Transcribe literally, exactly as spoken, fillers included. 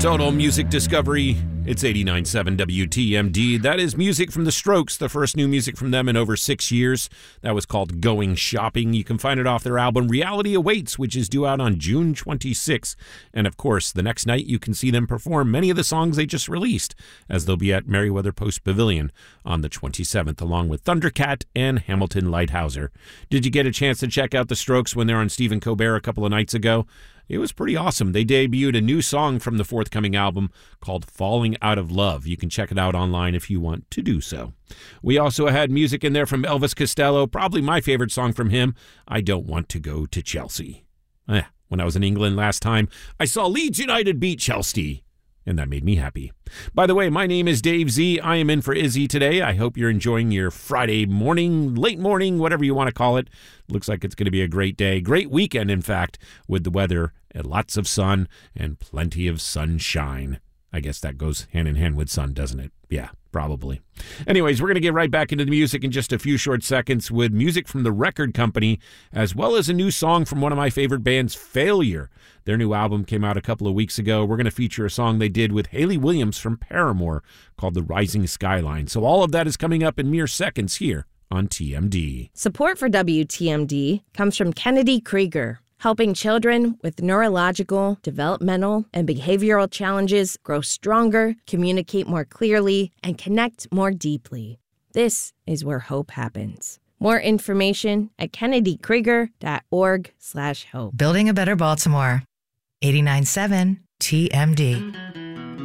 Total Music Discovery. It's eighty-nine point seven W T M D. That is music from The Strokes, the first new music from them in over six years. That was called Going Shopping. You can find it off their album Reality Awaits, which is due out on June twenty-sixth. And of course, the next night you can see them perform many of the songs they just released, as they'll be at Merriweather Post Pavilion on the twenty-seventh, along with Thundercat and Hamilton Lighthouser. Did you get a chance to check out The Strokes when they're on Stephen Colbert a couple of nights ago? It was pretty awesome. They debuted a new song from the forthcoming album called Falling Out of Love. You can check it out online if you want to do so. We also had music in there from Elvis Costello, probably my favorite song from him, I Don't Want to Go to Chelsea. Eh, when I was in England last time, I saw Leeds United beat Chelsea, and that made me happy. By the way, my name is Dave Z. I am in for Izzy today. I hope you're enjoying your Friday morning, late morning, whatever you want to call it. Looks like it's going to be a great day. Great weekend, in fact, with the weather and lots of sun and plenty of sunshine. I guess that goes hand in hand with sun, doesn't it? Yeah, probably. Anyways, we're going to get right back into the music in just a few short seconds with music from The Record Company, as well as a new song from one of my favorite bands, Failure. Their new album came out a couple of weeks ago. We're going to feature a song they did with Hayley Williams from Paramore called The Rising Skyline. So all of that is coming up in mere seconds here on T M D. Support for W T M D comes from Kennedy Krieger, helping children with neurological, developmental, and behavioral challenges grow stronger, communicate more clearly, and connect more deeply. This is where hope happens. More information at kennedykrieger.org slash hope. Building a better Baltimore. eighty-nine point seven T M D.